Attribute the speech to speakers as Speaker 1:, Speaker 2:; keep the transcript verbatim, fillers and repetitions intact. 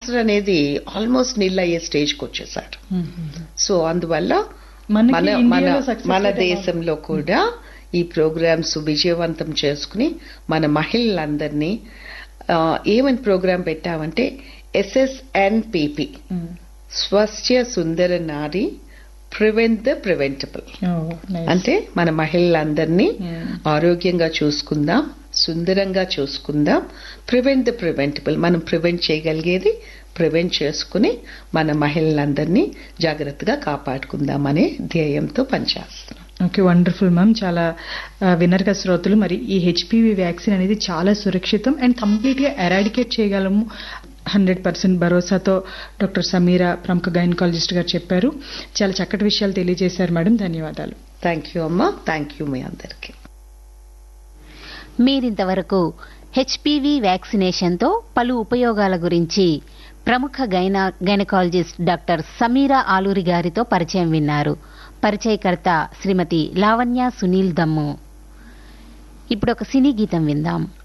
Speaker 1: Cancer అనేది almost నిల్ అయ్యే స్టేజ్కి వచ్చేసారు. సో అందువల్ల మన మన మన దేశంలో కూడా ఈ ప్రోగ్రామ్స్ విజయవంతం చేసుకుని మన మహిళలందరినీ ఏమని ప్రోగ్రాం పెట్టామంటే ఎస్ఎస్ఎన్పిపి, స్వస్థ్య సుందర నారి ప్రివెంట్ ద ప్రివెంటబుల్. అంటే మన మహిళలందరినీ ఆరోగ్యంగా చూసుకుందాం, సుందరంగా చూసుకుందాం, ప్రివెంట్ ద ప్రివెంటబుల్. మనం ప్రివెంట్ చేయగలిగేది ప్రివెంట్ చేసుకుని మన మహిళలందరినీ జాగ్రత్తగా కాపాడుకుందాం అనే ధ్యేయంతో పనిచేస్తున్నాం.
Speaker 2: Okay, wonderful ma'am. చాలా విన్నర్ గా శ్రోతలు, మరి ఈ హెచ్పివి వ్యాక్సిన్ అనేది చాలా సురక్షితం అండ్ కంప్లీట్ గా ఎరాడికేట్ చేయగలము హండ్రెడ్ పర్సెంట్ భరోసాతో డాక్టర్ సమీరా ప్రముఖ గైనకాలజిస్ట్ గారు చెప్పారు. చాలా చక్కటి విషయాలు తెలియజేశారు మేడం. ధన్యవాదాలు.
Speaker 1: థ్యాంక్ యూ అమ్మా. థ్యాంక్ యూ మీ అందరికీ.
Speaker 3: మీరింతవరకు హెచ్పివి వ్యాక్సినేషన్తో పలు ఉపయోగాల గురించి ప్రముఖ గైనా గైనకాలజిస్ట్ డాక్టర్ సమీరా ఆలూరి గారితో పరిచయం విన్నారు. పరిచయకర్త శ్రీమతి లావణ్య సునీల్ దమ్ము. ఇప్పుడు ఒక సినీ గీతం విందాం.